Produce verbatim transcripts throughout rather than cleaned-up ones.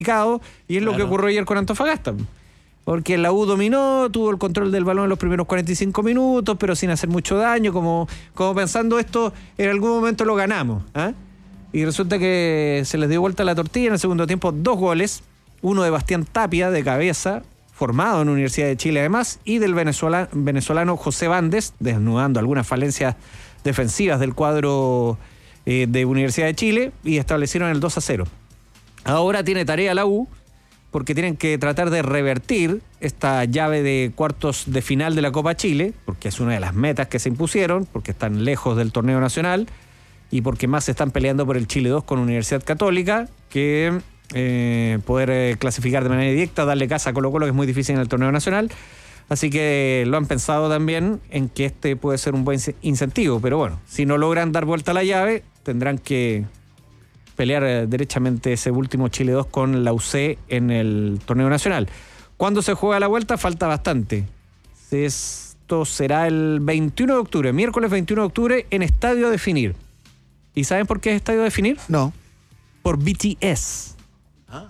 y es lo claro. que ocurrió ayer con Antofagasta. Porque la U dominó, tuvo el control del balón en los primeros cuarenta y cinco minutos, pero sin hacer mucho daño, como, como pensando esto, en algún momento lo ganamos. ¿eh? Y resulta que se les dio vuelta la tortilla en el segundo tiempo, dos goles, uno de Bastián Tapia de cabeza, formado en la Universidad de Chile además, y del venezolano, venezolano José Bandes, desnudando algunas falencias defensivas del cuadro eh, de Universidad de Chile, y establecieron el dos a cero. Ahora tiene tarea la U, porque tienen que tratar de revertir esta llave de cuartos de final de la Copa Chile, porque es una de las metas que se impusieron, porque están lejos del torneo nacional y porque más se están peleando por el Chile dos con Universidad Católica, que eh, poder eh, clasificar de manera directa, darle casa a Colo-Colo, que es muy difícil en el torneo nacional. Así que lo han pensado también en que este puede ser un buen incentivo, pero bueno, si no logran dar vuelta a la llave, tendrán que pelear eh, derechamente ese último Chile dos con la U C en el torneo nacional. ¿Cuándo se juega la vuelta? Falta bastante. Esto será el veintiuno de octubre, miércoles veintiuno de octubre, en Estadio Definir. ¿Y saben por qué es Estadio Definir? No. Por B T S. Ah.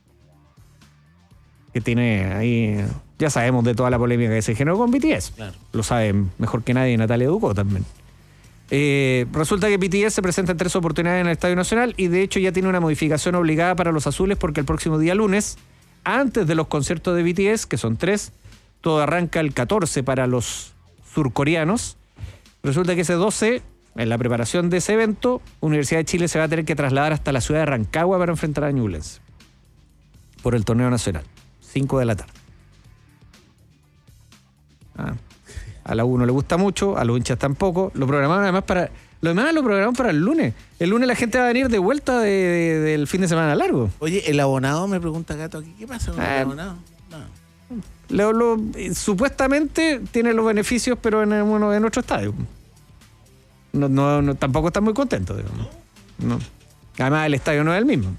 Que tiene ahí... Ya sabemos de toda la polémica que se generó con B T S. Claro. Lo saben mejor que nadie Natalia Ducó también. Eh, resulta que B T S se presenta en tres oportunidades en el Estadio Nacional y de hecho ya tiene una modificación obligada para los azules porque el próximo día lunes, antes de los conciertos de B T S, que son tres, todo arranca el catorce para los surcoreanos. Resulta que ese doce, en la preparación de ese evento, Universidad de Chile se va a tener que trasladar hasta la ciudad de Rancagua para enfrentar a Ñublense por el torneo nacional, cinco de la tarde. Ah. A la U no le gusta mucho, a los hinchas tampoco. Lo programaron además para... Lo demás lo programaron para el lunes. El lunes la gente va a venir de vuelta de, de, del fin de semana largo. Oye, el abonado, me pregunta Gato aquí, ¿qué pasa con ah, el abonado? No. Lo, lo, supuestamente tiene los beneficios, pero en, bueno, en otro estadio. No, no, no, tampoco están muy contentos, digamos. No. Además, el estadio no es el mismo.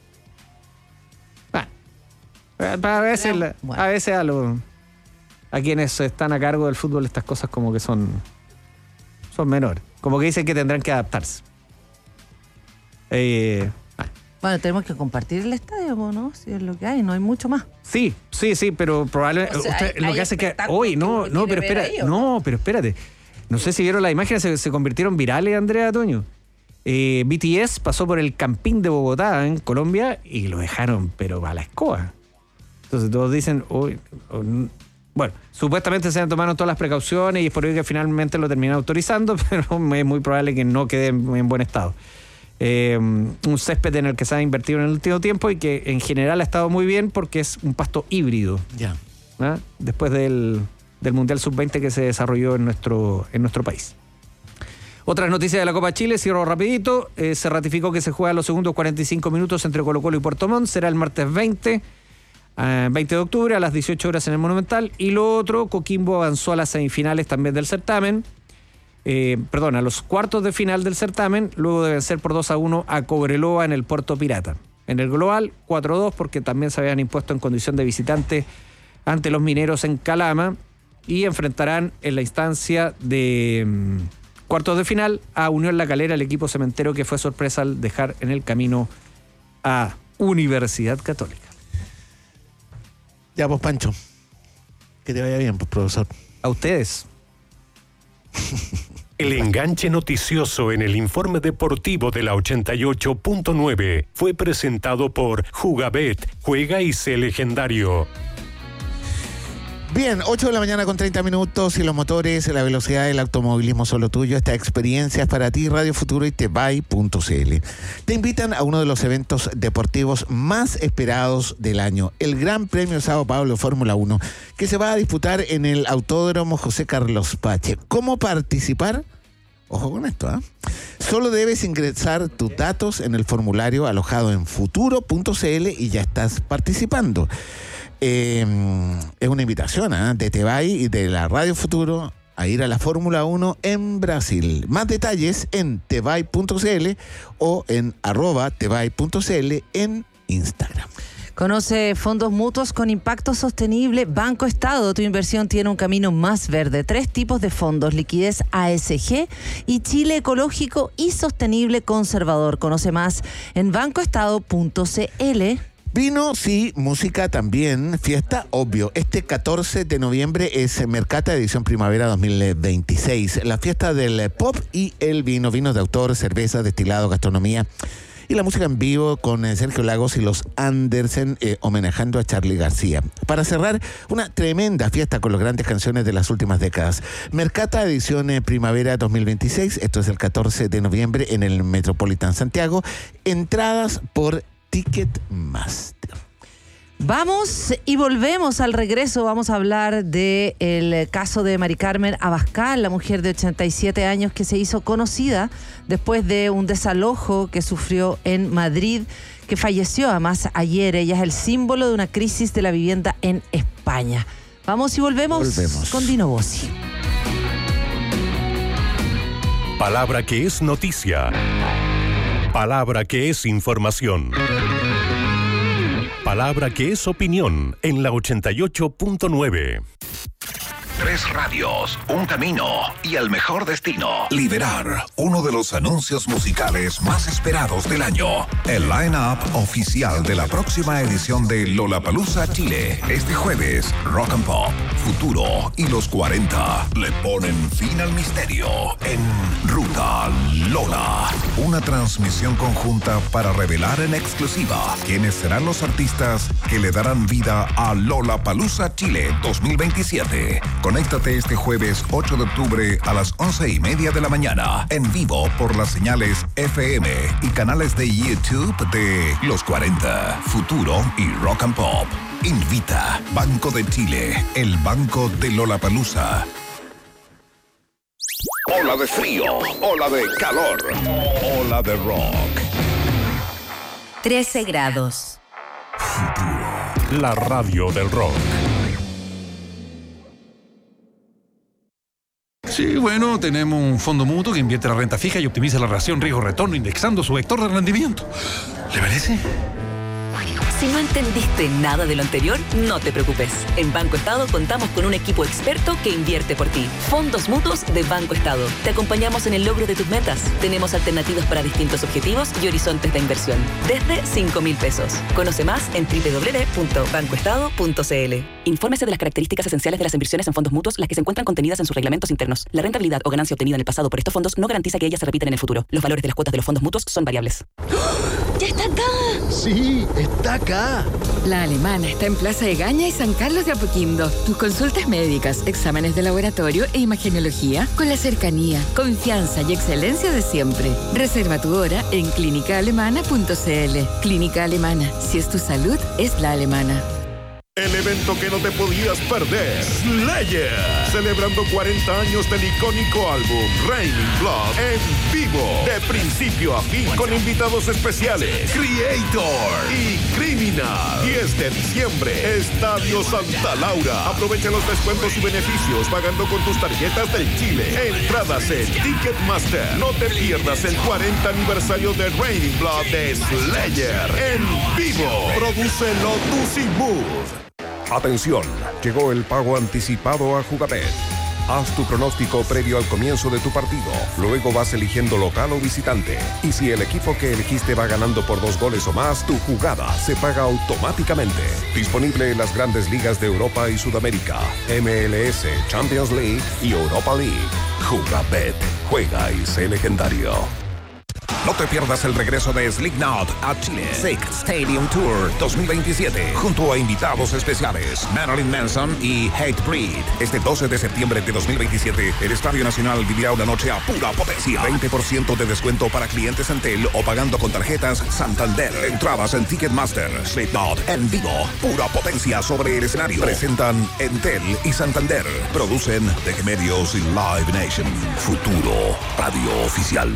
Ah. A veces, la, bueno. a veces a los... a quienes están a cargo del fútbol estas cosas como que son son menores. Como que dicen que tendrán que adaptarse. Eh, ah. Bueno, tenemos que compartir el estadio, ¿no? Si es lo que hay, no hay mucho más. Sí, sí, sí, pero probablemente... O sea, usted, hay, lo hay que hace es que... Hoy, no, no, pero espera, ahí, no, pero espérate. No sé si vieron las imágenes, se, se convirtieron virales, Andrea Toño. Eh, B T S pasó por el Campín de Bogotá, en Colombia, y lo dejaron, pero a la escoba. Entonces todos dicen... Uy, oh, bueno, supuestamente se han tomado todas las precauciones y es por ello que finalmente lo terminan autorizando, pero es muy probable que no quede en, en buen estado. Eh, un césped en el que se ha invertido en el último tiempo y que en general ha estado muy bien porque es un pasto híbrido. Ya. ¿Ah? Después del, del Mundial sub veinte que se desarrolló en nuestro, en nuestro país. Otras noticias de la Copa Chile, cierro rapidito. Eh, se ratificó que se juega los segundos cuarenta y cinco minutos entre Colo-Colo y Puerto Montt. Será el martes veinte. Uh, veinte de octubre a las dieciocho horas en el Monumental. Y lo otro, Coquimbo avanzó a las semifinales también del certamen, eh, perdón, a los cuartos de final del certamen, luego de vencer por dos a uno a Cobreloa en el Puerto Pirata. En el global, cuatro a dos, porque también se habían impuesto en condición de visitante ante los mineros en Calama, y enfrentarán en la instancia de um, cuartos de final a Unión La Calera, el equipo cementero que fue sorpresa al dejar en el camino a Universidad Católica. Ya, pues, Pancho. Que te vaya bien, pues, profesor. A ustedes. El enganche noticioso en el informe deportivo de la ochenta y ocho punto nueve fue presentado por Jugabet. Juega y sé legendario. Bien, ocho de la mañana con treinta minutos y los motores, la velocidad del automovilismo solo tuyo. Esta experiencia es para ti, Radio Futuro y Tebay punto c l. Te invitan a uno de los eventos deportivos más esperados del año, el Gran Premio Sao Paulo Fórmula uno, que se va a disputar en el Autódromo José Carlos Pache. ¿Cómo participar? Ojo con esto, ¿eh? Solo debes ingresar tus datos en el formulario alojado en futuro punto c l y ya estás participando. Eh, es una invitación ¿eh? de Tebay y de la Radio Futuro a ir a la Fórmula uno en Brasil. Más detalles en tebay punto c l o en arroba tebay punto c l en Instagram. Conoce fondos mutuos con impacto sostenible. Banco Estado, tu inversión tiene un camino más verde. Tres tipos de fondos: liquidez A S G y Chile ecológico y sostenible conservador. Conoce más en banco estado punto c l. Vino, sí, música también, fiesta, obvio. Este catorce de noviembre es Mercata edición primavera dos mil veintiséis, la fiesta del pop y el vino, vinos de autor, cerveza, destilado, gastronomía y la música en vivo con Sergio Lagos y los Andersen eh, homenajando a Charly García. Para cerrar, una tremenda fiesta con las grandes canciones de las últimas décadas. Mercata edición eh, primavera dos mil veintiséis, esto es el catorce de noviembre en el Metropolitan Santiago. Entradas por Ticketmaster. Vamos y volvemos al regreso. Vamos a hablar del caso de Mari Carmen Abascal, la mujer de ochenta y siete años que se hizo conocida después de un desalojo que sufrió en Madrid, que falleció además ayer. Ella es el símbolo de una crisis de la vivienda en España. Vamos y volvemos, volvemos. con Dino Bossi. Palabra que es noticia. Palabra que es información. Palabra que es opinión en la ochenta y ocho punto nueve. Tres radios, un camino y el mejor destino. Liberar, uno de los anuncios musicales más esperados del año. El line-up oficial de la próxima edición de Lollapalooza Chile. Este jueves, Rock and Pop, Futuro y Los cuarenta le ponen fin al misterio en Ruta Lola. Una transmisión conjunta para revelar en exclusiva quiénes serán los artistas que le darán vida a Lollapalooza Chile dos mil veintisiete. Conéctate este jueves ocho de octubre a las once y media de la mañana en vivo por las señales F M y canales de YouTube de Los cuarenta, Futuro y Rock and Pop. Invita Banco de Chile, el banco de Lollapalooza. Ola de frío, ola de calor, ola de rock. trece grados. Futuro, la radio del rock. Sí, bueno, tenemos un fondo mutuo que invierte la renta fija y optimiza la relación riesgo-retorno indexando su vector de rendimiento. ¿Le parece? Si no entendiste nada de lo anterior, no te preocupes. En Banco Estado contamos con un equipo experto que invierte por ti. Fondos mutuos de Banco Estado. Te acompañamos en el logro de tus metas. Tenemos alternativas para distintos objetivos y horizontes de inversión. Desde cinco mil pesos. Conoce más en doble u doble u doble u punto banco estado punto c l. Infórmese de las características esenciales de las inversiones en fondos mutuos, las que se encuentran contenidas en sus reglamentos internos. La rentabilidad o ganancia obtenida en el pasado por estos fondos no garantiza que ellas se repitan en el futuro. Los valores de las cuotas de los fondos mutuos son variables. ¡Ya está acá! Sí, está acá. La Alemana está en Plaza de Gaña y San Carlos de Apoquindo. Tus consultas médicas, exámenes de laboratorio e imagenología con la cercanía, confianza y excelencia de siempre. Reserva tu hora en clínica alemana punto c l. Clínica Alemana. Si es tu salud, es la alemana. El evento que no te podías perder, Slayer, celebrando cuarenta años del icónico álbum Raining Blood en vivo, de principio a fin, con invitados especiales, Creator y Criminal. diez de diciembre, Estadio Santa Laura. Aprovecha los descuentos y beneficios pagando con tus tarjetas del Chile. Entradas en Ticketmaster. No te pierdas el cuarenta aniversario de Raining Blood de Slayer en vivo. Produce Lotus y Mood. Atención, llegó el pago anticipado a Jugabet. Haz tu pronóstico previo al comienzo de tu partido. Luego vas eligiendo local o visitante. Y si el equipo que elegiste va ganando por dos goles o más, tu jugada se paga automáticamente. Disponible en las grandes ligas de Europa y Sudamérica, M L S, Champions League y Europa League. Jugabet, juega y sé legendario. No te pierdas el regreso de Slipknot a Chile. Sick Stadium Tour dos mil veintisiete. Junto a invitados especiales, Marilyn Manson y Hatebreed. Este doce de septiembre de dos mil veintisiete, el Estadio Nacional vivirá una noche a pura potencia. veinte por ciento de descuento para clientes Entel o pagando con tarjetas Santander. Entradas en Ticketmaster. Slipknot en vivo. Pura potencia sobre el escenario. Presentan Entel y Santander. Producen T G Medios y Live Nation. Futuro Radio Oficial.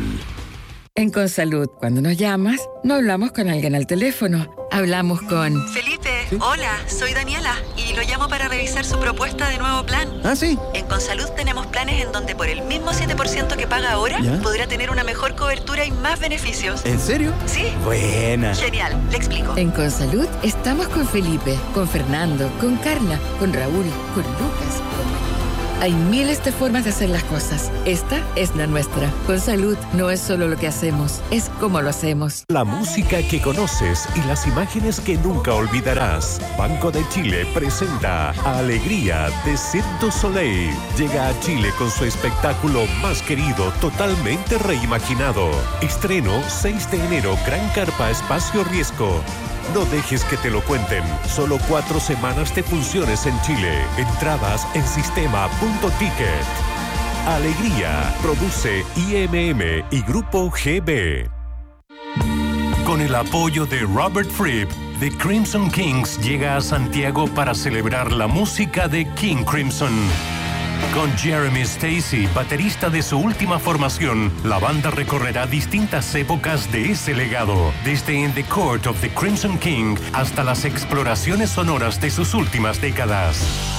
En Consalud, cuando nos llamas, no hablamos con alguien al teléfono. Hablamos con... Felipe, ¿sí? Hola, soy Daniela y lo llamo para revisar su propuesta de nuevo plan. ¿Ah, sí? En Consalud tenemos planes en donde por el mismo siete por ciento que paga ahora, ¿ya?, podrá tener una mejor cobertura y más beneficios. ¿En serio? Sí. Buena. Genial, le explico. En Consalud estamos con Felipe, con Fernando, con Carla, con Raúl, con Lucas, con... Hay miles de formas de hacer las cosas. Esta es la nuestra. Con salud no es solo lo que hacemos, es cómo lo hacemos. La música que conoces y las imágenes que nunca olvidarás. Banco de Chile presenta Alegría de Cirque du Soleil. Llega a Chile con su espectáculo más querido, totalmente reimaginado. Estreno seis de enero, Gran Carpa Espacio Riesgo. No dejes que te lo cuenten. Solo cuatro semanas de funciones en Chile. Entradas en sistema punto ticket. Alegría. Produce I M M y Grupo G B. Con el apoyo de Robert Fripp, The Crimson Kings llega a Santiago para celebrar la música de King Crimson. Con Jeremy Stacy, baterista de su última formación, la banda recorrerá distintas épocas de ese legado, desde In the Court of the Crimson King hasta las exploraciones sonoras de sus últimas décadas.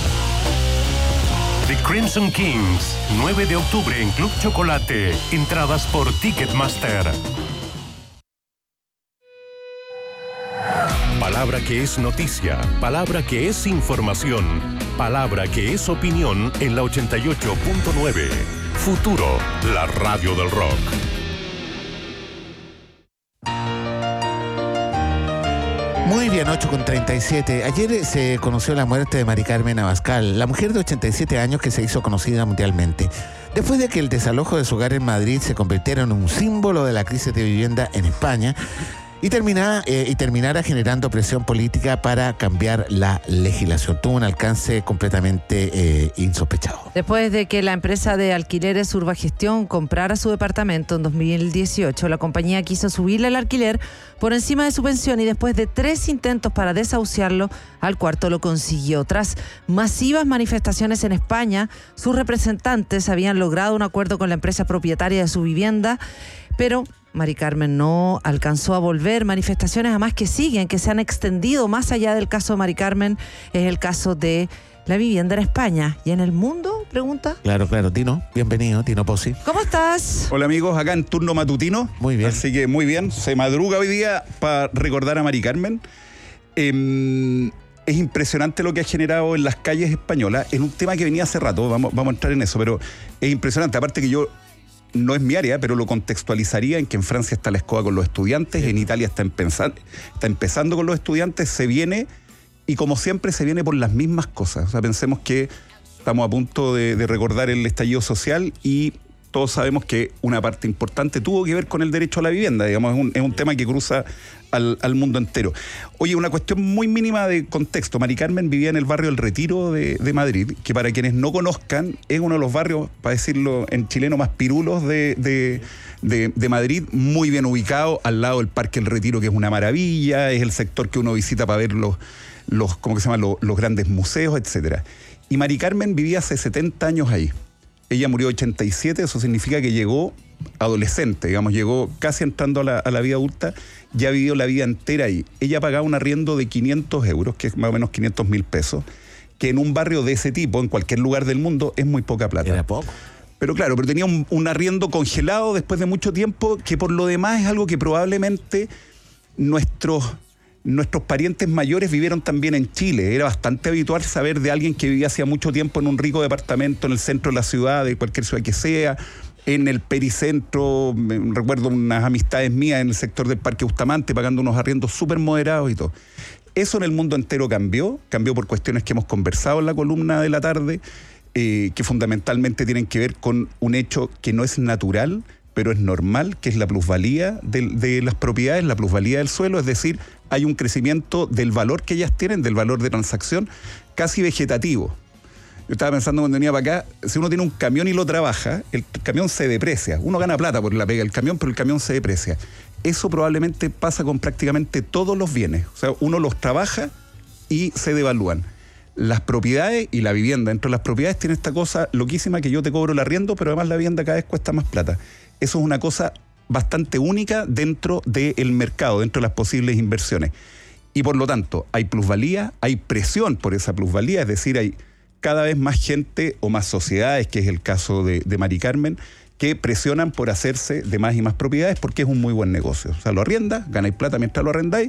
The Crimson Kings, nueve de octubre en Club Chocolate. Entradas por Ticketmaster. Palabra que es noticia, palabra que es información, palabra que es opinión en la ochenta y ocho punto nueve. Futuro, la radio del rock. Muy bien, ocho con treinta y siete. Ayer se conoció la muerte de Mari Carmen Abascal, la mujer de ochenta y siete años que se hizo conocida mundialmente. Después de que el desalojo de su hogar en Madrid se convirtiera en un símbolo de la crisis de vivienda en España, Y terminara, eh, y terminara generando presión política para cambiar la legislación. Tuvo un alcance completamente eh, insospechado. Después de que la empresa de alquileres Urbagestión comprara su departamento en dos mil dieciocho, la compañía quiso subirle el alquiler por encima de su pensión y después de tres intentos para desahuciarlo, al cuarto lo consiguió. Tras masivas manifestaciones en España, sus representantes habían logrado un acuerdo con la empresa propietaria de su vivienda, pero Mari Carmen no alcanzó a volver. Manifestaciones además que siguen, que se han extendido más allá del caso de Mari Carmen, es el caso de la vivienda en España. ¿Y en el mundo? Pregunta. Claro, claro. Tino, bienvenido, Tino Pozzi. ¿Cómo estás? Hola amigos, acá en turno matutino. Muy bien. Así que muy bien, se madruga hoy día para recordar a Mari Carmen. Eh, es impresionante lo que ha generado en las calles españolas. Es un tema que venía hace rato, vamos, vamos a entrar en eso, pero es impresionante. Aparte que yo... no es mi área, pero lo contextualizaría en que en Francia está la escoba con los estudiantes, en Italia está, empezando, está empezando con los estudiantes, se viene, y como siempre se viene por las mismas cosas. O sea, pensemos que estamos a punto de, de recordar el estallido social y todos sabemos que una parte importante tuvo que ver con el derecho a la vivienda, digamos, es un, es un tema que cruza al, al mundo entero. Oye, una cuestión muy mínima de contexto. Mari Carmen vivía en el barrio El Retiro de, de Madrid, que para quienes no conozcan, es uno de los barrios, para decirlo en chileno, más pirulos de, de, de, de Madrid, muy bien ubicado, al lado del Parque El Retiro, que es una maravilla, es el sector que uno visita para ver los, los ¿cómo que se llama? Los, los grandes museos, etcétera. Y Mari Carmen vivía hace setenta años ahí. Ella murió en ochenta y siete, eso significa que llegó adolescente, digamos, llegó casi entrando a la, a la vida adulta, ya vivió la vida entera ahí. Ella pagaba un arriendo de quinientos euros, que es más o menos quinientos mil pesos, que en un barrio de ese tipo, en cualquier lugar del mundo, es muy poca plata. Era poco. Pero claro, pero tenía un, un arriendo congelado después de mucho tiempo, que por lo demás es algo que probablemente nuestros... Nuestros parientes mayores vivieron también en Chile. Era bastante habitual saber de alguien que vivía hacía mucho tiempo en un rico departamento en el centro de la ciudad, de cualquier ciudad que sea, en el pericentro. Recuerdo unas amistades mías en el sector del Parque Bustamante pagando unos arriendos súper moderados y todo. Eso en el mundo entero cambió, cambió por cuestiones que hemos conversado en la columna de la tarde, eh, que fundamentalmente tienen que ver con un hecho que no es natural, pero es normal, que es la plusvalía de, de las propiedades, la plusvalía del suelo, es decir, hay un crecimiento del valor que ellas tienen, del valor de transacción, casi vegetativo. Yo estaba pensando cuando venía para acá, si uno tiene un camión y lo trabaja, el camión se deprecia. Uno gana plata por la pega del camión, pero el camión se deprecia. Eso probablemente pasa con prácticamente todos los bienes. O sea, uno los trabaja y se devalúan. Las propiedades y la vivienda, dentro de las propiedades tiene esta cosa loquísima que yo te cobro el arriendo, pero además la vivienda cada vez cuesta más plata. Eso es una cosa bastante única dentro del mercado, dentro de las posibles inversiones. Y por lo tanto, hay plusvalía, hay presión por esa plusvalía, es decir, hay cada vez más gente o más sociedades, que es el caso de, de Mari Carmen, que presionan por hacerse de más y más propiedades porque es un muy buen negocio. O sea, lo arriendas, ganáis plata mientras lo arrendáis,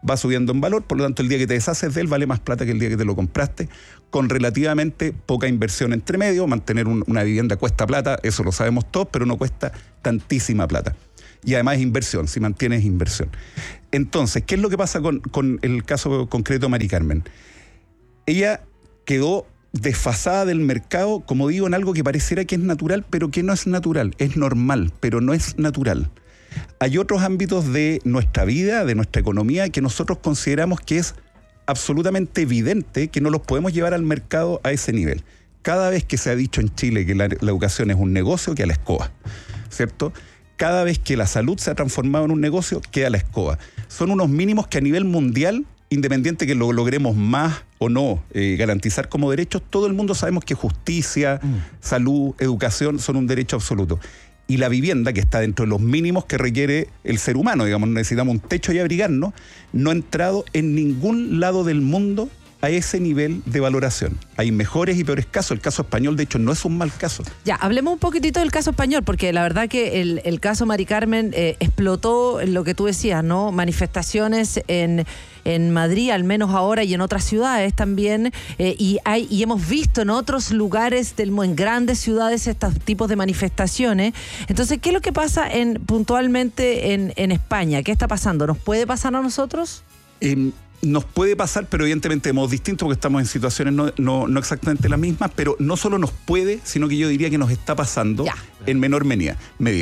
va subiendo en valor, por lo tanto el día que te deshaces de él vale más plata que el día que te lo compraste, con relativamente poca inversión entre medio. Mantener un, una vivienda cuesta plata, eso lo sabemos todos, pero no cuesta tantísima plata. Y además es inversión, si mantienes inversión. Entonces, ¿qué es lo que pasa con, con el caso concreto de Mari Carmen? Ella quedó desfasada del mercado, como digo, en algo que pareciera que es natural, pero que no es natural. Es normal, pero no es natural. Hay otros ámbitos de nuestra vida, de nuestra economía, que nosotros consideramos que es absolutamente evidente que no los podemos llevar al mercado a ese nivel. Cada vez que se ha dicho en Chile que la, la educación es un negocio, que a la escoba, ¿cierto? Cada vez que la salud se ha transformado en un negocio, queda la escoba. Son unos mínimos que a nivel mundial, independiente que lo logremos más o no eh, garantizar como derechos, todo el mundo sabemos que justicia, mm. salud, educación son un derecho absoluto. Y la vivienda, que está dentro de los mínimos que requiere el ser humano, digamos, necesitamos un techo y abrigarnos, no ha entrado en ningún lado del mundo a ese nivel de valoración. Hay mejores y peores casos. El caso español, de hecho, no es un mal caso. Ya, hablemos un poquitito del caso español, porque la verdad que el, el caso Mari Carmen eh, explotó en lo que tú decías, ¿no? Manifestaciones en, en Madrid, al menos ahora, y en otras ciudades también, eh, y hay y hemos visto en otros lugares, del, en grandes ciudades, estos tipos de manifestaciones. Entonces, ¿qué es lo que pasa en puntualmente en, en España? ¿Qué está pasando? ¿Nos puede pasar a nosotros? Eh, Nos puede pasar, pero evidentemente de modo distinto, porque estamos en situaciones no, no, no exactamente las mismas, pero no solo nos puede, sino que yo diría que nos está pasando ya. en menor medida.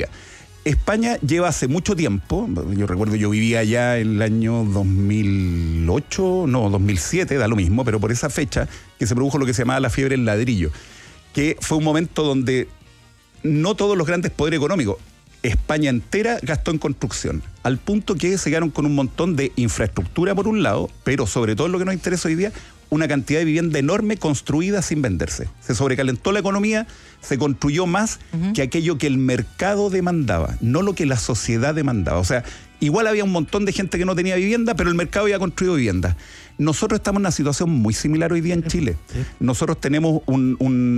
España lleva hace mucho tiempo, yo recuerdo, yo vivía allá en el año dos mil ocho, no, dos mil siete, da lo mismo, pero por esa fecha que se produjo lo que se llamaba la fiebre del ladrillo, que fue un momento donde no todos los grandes poderes económicos, España entera gastó en construcción, al punto que se quedaron con un montón de infraestructura por un lado, pero sobre todo lo que nos interesa hoy día, una cantidad de vivienda enorme construida sin venderse. Se sobrecalentó la economía, se construyó más uh-huh. que aquello que el mercado demandaba, no lo que la sociedad demandaba. O sea, igual había un montón de gente que no tenía vivienda, pero el mercado había construido vivienda. Nosotros estamos en una situación muy similar hoy día en Chile. Nosotros tenemos un,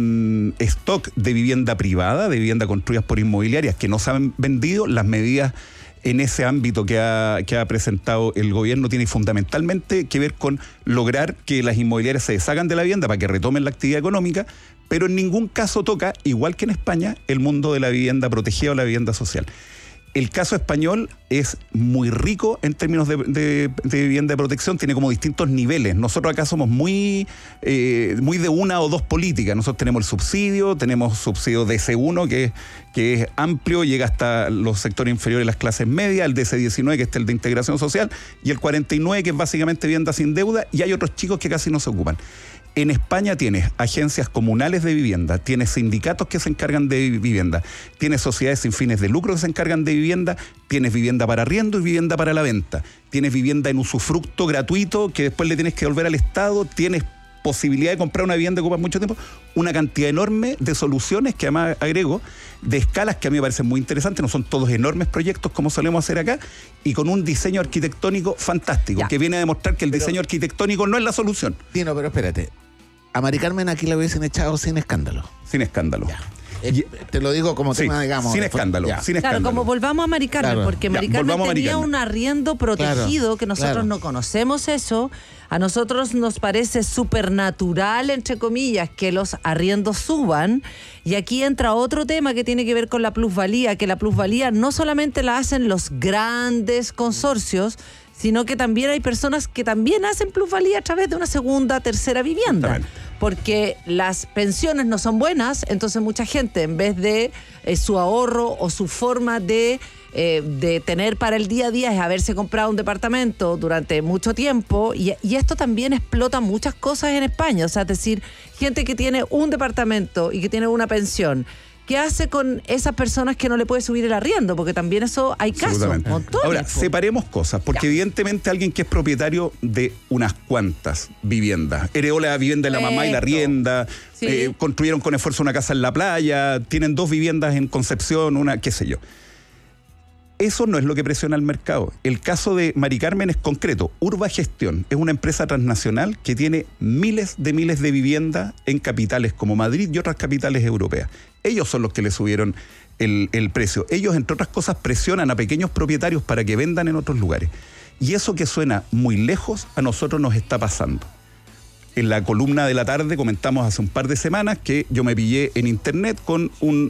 un stock de vivienda privada, de vivienda construidas por inmobiliarias que no se han vendido. Las medidas en ese ámbito que ha, que ha presentado el gobierno tienen fundamentalmente que ver con lograr que las inmobiliarias se deshagan de la vivienda para que retomen la actividad económica, pero en ningún caso toca, igual que en España, el mundo de la vivienda protegida o la vivienda social. El caso español es muy rico en términos de, de, de vivienda de protección, tiene como distintos niveles. Nosotros acá somos muy, eh, muy de una o dos políticas. Nosotros tenemos el subsidio, tenemos subsidio D C uno, que, que es amplio, llega hasta los sectores inferiores de las clases medias, el D C diecinueve, que es el de integración social, y el cuarenta y nueve, que es básicamente vivienda sin deuda, y hay otros chicos que casi no se ocupan. En España tienes agencias comunales de vivienda, tienes sindicatos que se encargan de vivienda, tienes sociedades sin fines de lucro que se encargan de vivienda, tienes vivienda para arriendo y vivienda para la venta, tienes vivienda en usufructo gratuito que después le tienes que devolver al Estado, tienes posibilidad de comprar una vivienda que ocupa mucho tiempo, una cantidad enorme de soluciones que además agrego, de escalas que a mí me parecen muy interesantes, no son todos enormes proyectos como solemos hacer acá, y con un diseño arquitectónico fantástico, ya. que viene a demostrar que el pero, diseño arquitectónico no es la solución. Dino, pero espérate. A Mari Carmen aquí la hubiesen echado sin escándalo. Sin escándalo. Ya. Eh, te lo digo como tema, sí, digamos. Sin escándalo, sin claro, escándalo. como volvamos a Mari Carmen, claro. porque Mari Carmen tenía Mari Carmen. un arriendo protegido, claro, que nosotros claro. no conocemos eso. A nosotros nos parece supernatural, entre comillas, que los arriendos suban. Y aquí entra otro tema que tiene que ver con la plusvalía, que la plusvalía no solamente la hacen los grandes consorcios, sino que también hay personas que también hacen plusvalía a través de una segunda, tercera vivienda. Porque las pensiones no son buenas, entonces mucha gente, en vez de eh, su ahorro o su forma de, eh, de tener para el día a día, es haberse comprado un departamento durante mucho tiempo, y, y esto también explota muchas cosas en España. O sea, es decir, gente que tiene un departamento y que tiene una pensión, ¿qué hace con esas personas que no le puede subir el arriendo? Porque también eso hay casos, montones. Ahora, separemos cosas, porque ya. evidentemente alguien que es propietario de unas cuantas viviendas, heredó la vivienda de la mamá y la arrienda, sí. eh, construyeron con esfuerzo una casa en la playa, tienen dos viviendas en Concepción, una, qué sé yo. Eso no es lo que presiona al mercado. El caso de Mari Carmen es concreto. Urbagestión es una empresa transnacional que tiene miles de miles de viviendas en capitales como Madrid y otras capitales europeas. Ellos son los que le subieron el, el precio. Ellos, entre otras cosas, presionan a pequeños propietarios para que vendan en otros lugares. Y eso que suena muy lejos, a nosotros nos está pasando. En la columna de la tarde comentamos hace un par de semanas que yo me pillé en internet con un,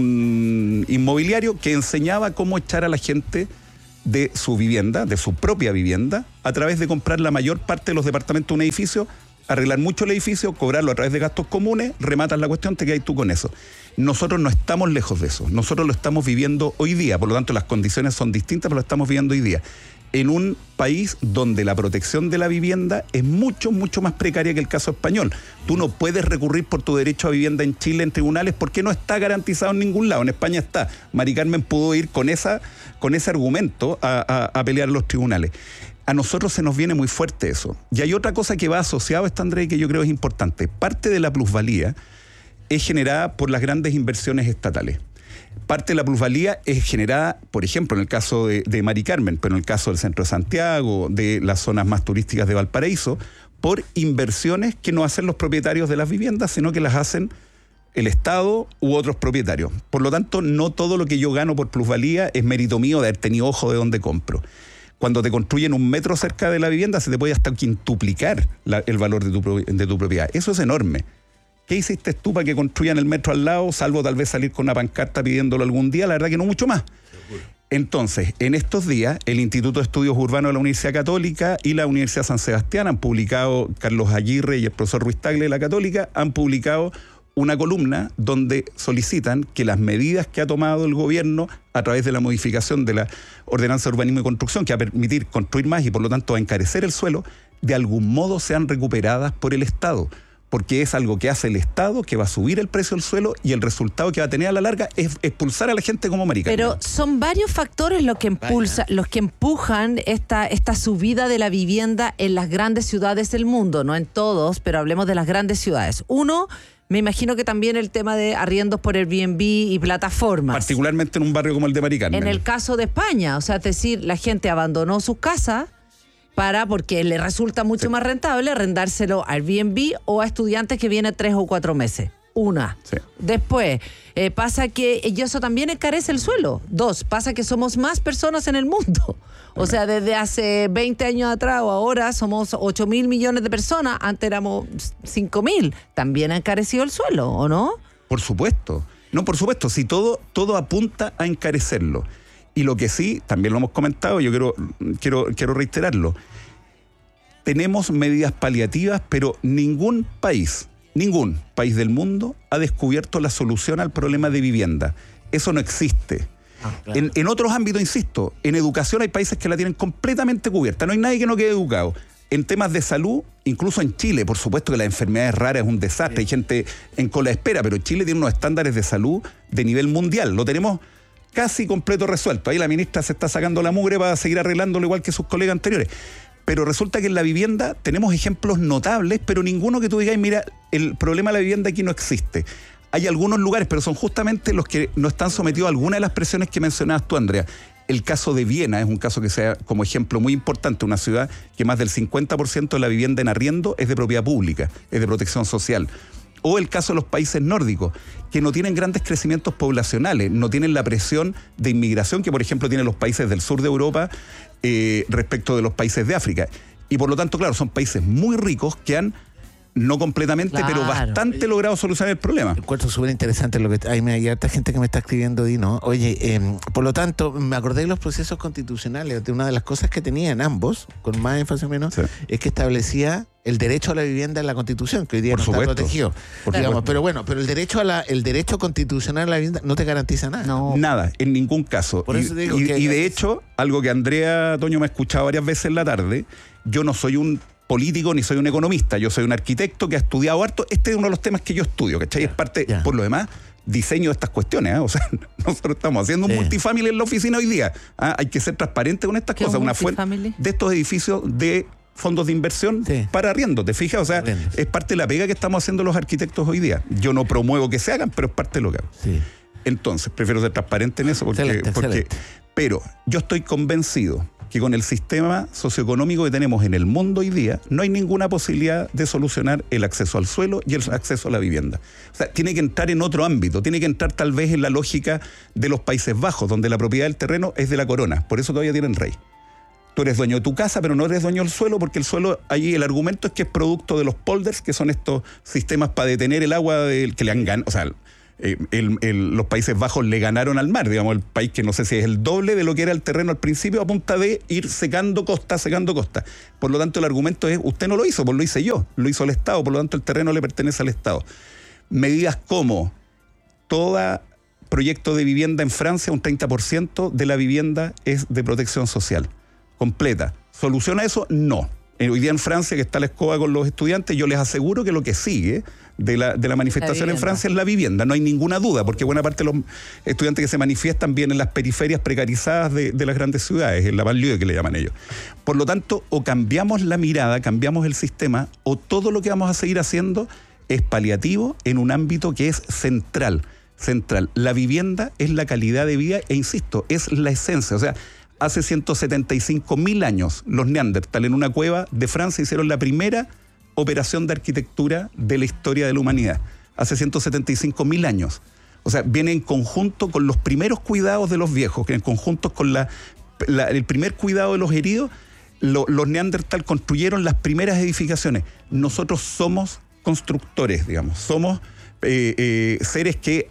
un inmobiliario que enseñaba cómo echar a la gente de su vivienda, de su propia vivienda, a través de comprar la mayor parte de los departamentos de un edificio, arreglar mucho el edificio, cobrarlo a través de gastos comunes, rematas la cuestión, te quedas tú con eso. Nosotros no estamos lejos de eso, nosotros lo estamos viviendo hoy día, por lo tanto las condiciones son distintas, pero lo estamos viviendo hoy día. En un país donde la protección de la vivienda es mucho, mucho más precaria que el caso español. Tú no puedes recurrir por tu derecho a vivienda en Chile en tribunales porque no está garantizado en ningún lado. En España está. Mari Carmen pudo ir con, esa, con ese argumento a, a, a pelear en los tribunales. A nosotros se nos viene muy fuerte eso. Y hay otra cosa que va asociado a esta, André, que yo creo es importante. Parte de la plusvalía es generada por las grandes inversiones estatales. Parte de la plusvalía es generada, por ejemplo, en el caso de, de Mari Carmen, pero en el caso del centro de Santiago, de las zonas más turísticas de Valparaíso, por inversiones que no hacen los propietarios de las viviendas, sino que las hacen el Estado u otros propietarios. Por lo tanto, no todo lo que yo gano por plusvalía es mérito mío de haber tenido ojo de dónde compro. Cuando te construyen un metro cerca de la vivienda, se te puede hasta quintuplicar la, el valor de tu, de tu propiedad. Eso es enorme. ¿Qué hiciste tú para que construyan el metro al lado, salvo tal vez salir con una pancarta pidiéndolo algún día? La verdad que no mucho más. Entonces, en estos días, el Instituto de Estudios Urbanos de la Universidad Católica y la Universidad San Sebastián han publicado, Carlos Aguirre y el profesor Ruiz Tagle de la Católica, han publicado una columna donde solicitan que las medidas que ha tomado el gobierno a través de la modificación de la Ordenanza de Urbanismo y Construcción, que va a permitir construir más y por lo tanto va a encarecer el suelo, de algún modo sean recuperadas por el Estado. Porque es algo que hace el Estado, que va a subir el precio del suelo y el resultado que va a tener a la larga es expulsar a la gente como Mari Carmen. Pero son varios factores los que impulsa, los que empujan esta, esta subida de la vivienda en las grandes ciudades del mundo, no en todos, pero hablemos de las grandes ciudades. Uno, me imagino que también el tema de arriendos por Airbnb y plataformas. Particularmente en un barrio como el de Mari Carmen. En el caso de España, o sea, es decir, la gente abandonó sus casas para, porque le resulta mucho sí. más rentable arrendárselo a Airbnb o a estudiantes que vienen tres o cuatro meses. Una. Sí. Después, eh, pasa que y eso también encarece el suelo. Dos, pasa que somos más personas en el mundo. O sea, desde hace veinte años atrás o ahora somos ocho mil millones de personas. Antes éramos cinco mil. También ha encarecido el suelo, ¿o no? Por supuesto. No, por supuesto. Si todo, todo apunta a encarecerlo. Y lo que sí, también lo hemos comentado, yo quiero, quiero, quiero reiterarlo, tenemos medidas paliativas, pero ningún país, ningún país del mundo ha descubierto la solución al problema de vivienda. Eso no existe. Ah, claro. en, en otros ámbitos, insisto, en educación hay países que la tienen completamente cubierta, no hay nadie que no quede educado. En temas de salud, incluso en Chile, por supuesto que las enfermedades raras es un desastre, sí. Hay gente en cola de espera, pero Chile tiene unos estándares de salud de nivel mundial, lo tenemos casi completo resuelto. Ahí la ministra se está sacando la mugre para seguir arreglándolo igual que sus colegas anteriores. Pero resulta que en la vivienda tenemos ejemplos notables, pero ninguno que tú digas, mira, el problema de la vivienda aquí no existe. Hay algunos lugares, pero son justamente los que no están sometidos a alguna de las presiones que mencionabas tú, Andrea. El caso de Viena es un caso que sea como ejemplo muy importante, una ciudad que más del cincuenta por ciento de la vivienda en arriendo es de propiedad pública, es de protección social. O el caso de los países nórdicos, que no tienen grandes crecimientos poblacionales, no tienen la presión de inmigración que, por ejemplo, tienen los países del sur de Europa eh, respecto de los países de África. Y por lo tanto, claro, son países muy ricos que han, no completamente, claro, pero bastante logrado solucionar el problema. Encuentro súper interesante lo que hay, hay harta gente que me está escribiendo, Dino. Oye, eh, por lo tanto, me acordé de los procesos constitucionales, de una de las cosas que tenían ambos, con más énfasis o menos, sí. es que establecía el derecho a la vivienda en la Constitución, que hoy día por no supuesto. Está protegido. Por digamos, pero bueno, pero el derecho a la, el derecho constitucional a la vivienda no te garantiza nada. No. Nada, en ningún caso. Por y, eso digo y, que y de hecho, algo que Andrea Toño me ha escuchado varias veces en la tarde, yo no soy un político ni soy un economista, yo soy un arquitecto que ha estudiado harto. Este es uno de los temas que yo estudio, ¿cachai? Ya, es parte, ya. Por lo demás, diseño de estas cuestiones, ¿eh? O sea, nosotros estamos haciendo un sí. multifamily en la oficina hoy día. ¿Ah? Hay que ser transparente con estas cosas. Una fuente de estos edificios de fondos de inversión sí. para arriendo, ¿te fijas? O sea, Arriendo. Es parte de la pega que estamos haciendo los arquitectos hoy día. Yo no promuevo que se hagan, pero es parte de lo que hago. Sí. Entonces, prefiero ser transparente en eso porque, excelente, porque excelente. Pero yo estoy convencido que con el sistema socioeconómico que tenemos en el mundo hoy día, no hay ninguna posibilidad de solucionar el acceso al suelo y el acceso a la vivienda. O sea, tiene que entrar en otro ámbito, tiene que entrar tal vez en la lógica de los Países Bajos, donde la propiedad del terreno es de la corona, por eso todavía tienen rey. Tú eres dueño de tu casa, pero no eres dueño del suelo, porque el suelo, allí el argumento es que es producto de los polders, que son estos sistemas para detener el agua del que le han ganado. O sea, eh, el, el, los Países Bajos le ganaron al mar, digamos, el país que no sé si es el doble de lo que era el terreno al principio, a punta de ir secando costa, secando costa. Por lo tanto, el argumento es, usted no lo hizo, pues lo hice yo, lo hizo el Estado, por lo tanto el terreno le pertenece al Estado. Medidas como todo proyecto de vivienda en Francia, un treinta por ciento de la vivienda es de protección social completa. ¿Soluciona eso? No. Hoy día en Francia, que está la escoba con los estudiantes, yo les aseguro que lo que sigue de la, de la manifestación en Francia es la vivienda. No hay ninguna duda, porque buena parte de los estudiantes que se manifiestan vienen en las periferias precarizadas de, de las grandes ciudades, en la banlieue que le llaman ellos. Por lo tanto, o cambiamos la mirada, cambiamos el sistema, o todo lo que vamos a seguir haciendo es paliativo en un ámbito que es central. Central. La vivienda es la calidad de vida e, insisto, es la esencia. O sea, hace ciento setenta y cinco mil años, los Neandertal en una cueva de Francia hicieron la primera operación de arquitectura de la historia de la humanidad. Hace ciento setenta y cinco mil años. O sea, viene en conjunto con los primeros cuidados de los viejos, que en conjunto con la, la, el primer cuidado de los heridos, lo, los Neandertal construyeron las primeras edificaciones. Nosotros somos constructores, digamos. Somos eh, eh, seres que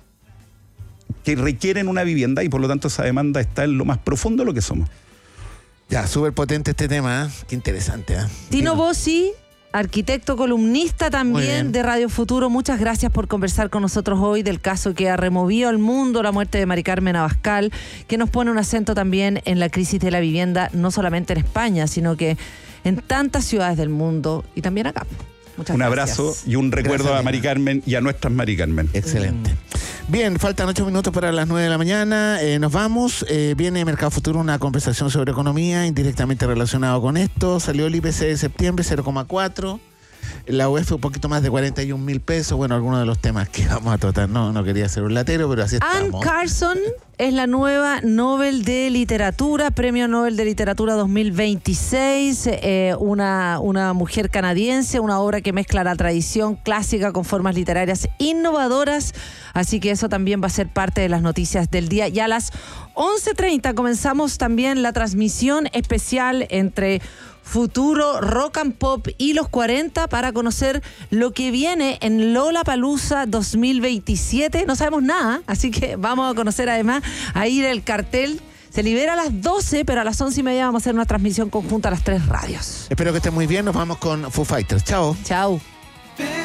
que requieren una vivienda y por lo tanto esa demanda está en lo más profundo de lo que somos. Ya, súper potente este tema, ¿eh? Qué interesante. ¿eh? Tino Bossi, arquitecto, columnista también de Radio Futuro, muchas gracias por conversar con nosotros hoy del caso que ha removido al mundo, la muerte de Mari Carmen Abascal, que nos pone un acento también en la crisis de la vivienda, no solamente en España, sino que en tantas ciudades del mundo y también acá. Muchas un gracias. abrazo y un recuerdo Gracias, a Mari Carmen y a nuestras Mari Carmen. Excelente. Bien, faltan ocho minutos para las nueve de la mañana. Eh, nos vamos. Eh, viene Mercado Futuro, una conversación sobre economía indirectamente relacionado con esto. Salió el I P C de septiembre, cero coma cuatro. La U E F un poquito más de cuarenta y un mil pesos. Bueno, algunos de los temas que vamos a tratar. No, no quería ser un latero, pero así Anne estamos. Carson es la nueva Nobel de Literatura, Premio Nobel de Literatura dos mil veintiséis, eh, una, una mujer canadiense, una obra que mezcla la tradición clásica con formas literarias innovadoras, así que eso también va a ser parte de las noticias del día. Y a las once treinta comenzamos también la transmisión especial entre Futuro, Rock and Pop y los cuarenta para conocer lo que viene en Lollapalooza dos mil veintisiete. No sabemos nada, así que vamos a conocer además a ir el cartel. Se libera a las doce, pero a las once y media vamos a hacer una transmisión conjunta a las tres radios. Espero que estén muy bien. Nos vamos con Foo Fighters. Chao. Chao.